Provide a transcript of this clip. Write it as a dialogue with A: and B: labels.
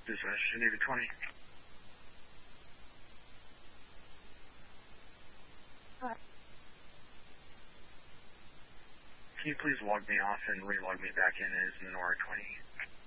A: This is Geneva 20. Can you please log me off and relog me back in as Menora 20?